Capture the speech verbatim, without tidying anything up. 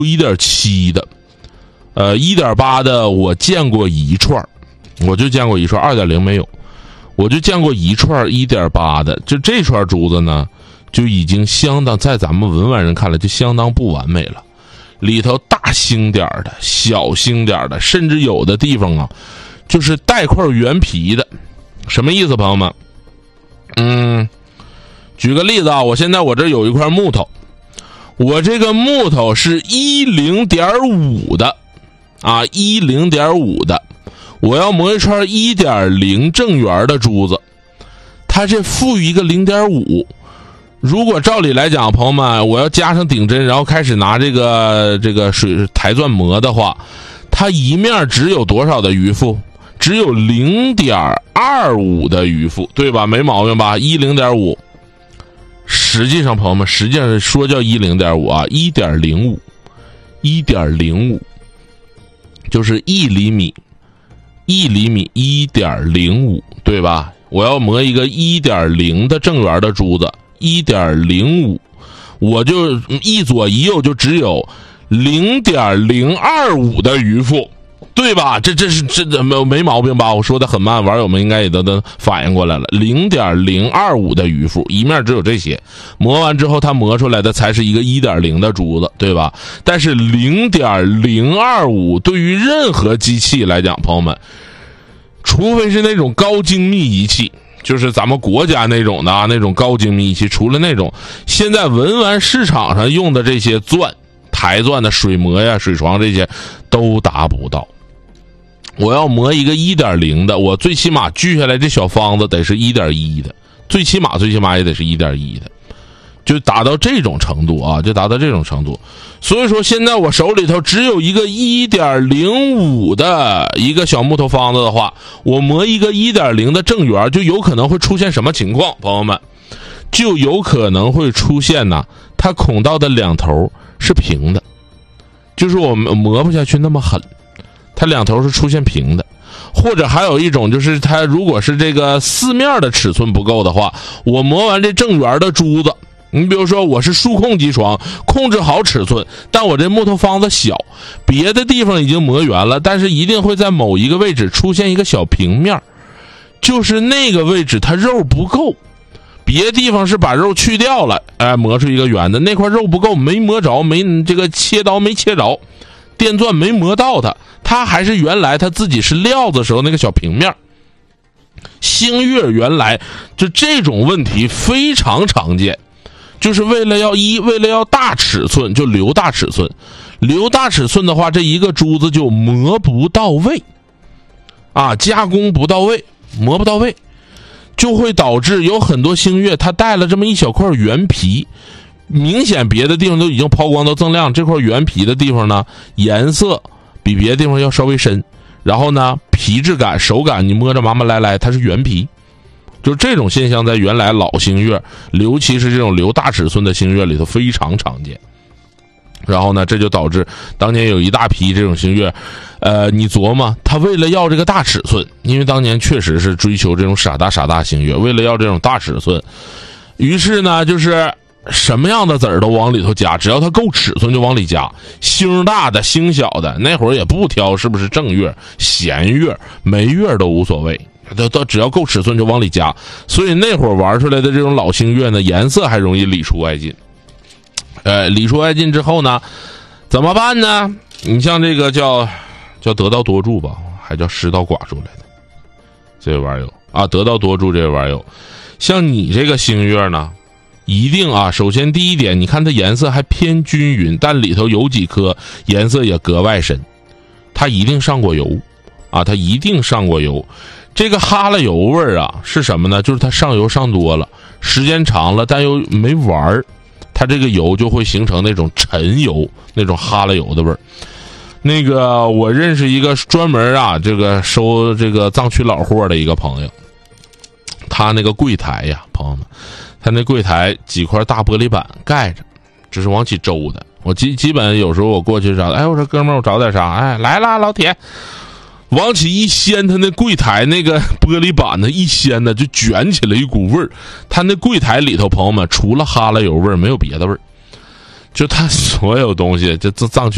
一点七的，呃 一点八的我见过一串，我就见过一串，二点零没有，我就见过一串一点八的，就这串珠子呢就已经相当，在咱们文玩人看来就相当不完美了，里头大星点的小星点的，甚至有的地方啊就是带块原皮的。什么意思朋友们？嗯，举个例子啊，我现在我这有一块木头，我这个木头是一零点五的啊，一零点五的，我要磨一串一点零正圆的珠子，它这赋予一个零点五。如果照理来讲，朋友们，我要加上顶针，然后开始拿这个这个水台钻磨的话，它一面只有多少的余幅？只有 零点二五 的余幅，对吧？没毛病吧？ 一零点五， 实际上朋友们，实际上说叫 一零点五 啊 一点零五 一点零五 就是一厘米一厘米 一点零五， 对吧？我要磨一个 一点零 的正圆的珠子 一点零五， 我就一左一右就只有 零点零二五 的余幅，对吧？这这是这没没毛病吧？我说的很慢，网友们应该也都能反应过来了。零点零二五 的余幅，一面只有这些，磨完之后它磨出来的才是一个 一点零 的珠子，对吧？但是 零点零二五 对于任何机器来讲，朋友们，除非是那种高精密仪器，就是咱们国家那种的啊，那种高精密仪器，除了那种现在文玩市场上用的这些钻，台钻的水磨呀、水床这些都达不到。我要磨一个 一点零 的，我最起码锯下来这小方子得是 一点一 的，最起码最起码也得是 一点一 的，就达到这种程度啊，就达到这种程度。所以说现在我手里头只有一个 一点零五 的一个小木头方子的话，我磨一个 一点零 的正圆，就有可能会出现什么情况？朋友们，就有可能会出现呢，它孔道的两头是平的，就是我们磨不下去那么狠，它两头是出现平的。或者还有一种就是它如果是这个四面的尺寸不够的话，我磨完这正圆的珠子，你比如说我是数控机床，控制好尺寸，但我这木头方子小，别的地方已经磨圆了，但是一定会在某一个位置出现一个小平面，就是那个位置它肉不够，别的地方是把肉去掉了，哎，磨出一个圆的，那块肉不够，没磨着，没这个切刀没切着，电钻没磨到它，它还是原来它自己是料子时候那个小平面。星月原来就这种问题非常常见，就是为了要一为了要大尺寸就留大尺寸，留大尺寸的话，这一个珠子就磨不到位啊，加工不到位，磨不到位，就会导致有很多星月它带了这么一小块原皮，明显别的地方都已经抛光到锃亮，这块原皮的地方呢颜色比别的地方要稍微深，然后呢皮质感手感你摸着麻麻赖赖，它是原皮，就这种现象在原来老星月，尤其是这种留大尺寸的星月里头非常常见。然后呢这就导致当年有一大批这种星月，呃你琢磨他为了要这个大尺寸，因为当年确实是追求这种傻大傻大星月，为了要这种大尺寸，于是呢就是什么样的籽儿都往里头加，只要它够尺寸就往里加，星大的星小的，那会儿也不挑是不是正月弦月没月都无所谓，都都只要够尺寸就往里加，所以那会儿玩出来的这种老星月呢，颜色还容易里出外进。呃，里出外进之后呢，怎么办呢？你像这个叫叫得道多助吧，还叫失道寡助来的，这位玩友啊，得道多助这位玩友，像你这个星月呢，一定啊，首先第一点，你看它颜色还偏均匀，但里头有几颗颜色也格外深，它一定上过油啊，它一定上过油。这个哈喇油味儿啊是什么呢？就是它上油上多了，时间长了但又没玩儿，它这个油就会形成那种沉油，那种哈喇油的味儿。那个我认识一个专门啊这个收这个藏区老货的一个朋友，他那个柜台呀，朋友们，他那柜台几块大玻璃板盖着，这是往起周的。我基基本有时候我过去找，哎，我说哥们儿，我找点啥？哎，来啦，老铁，往起一掀，他那柜台那个玻璃板呢，一掀呢就卷起了一股味儿。他那柜台里头，朋友们，除了哈喇油味儿，没有别的味儿。就他所有东西，就藏区